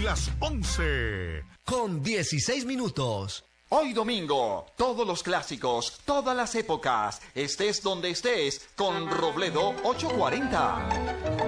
las 11. Con 16 minutos. Hoy domingo, todos los clásicos, todas las épocas, estés donde estés, con Robledo 840.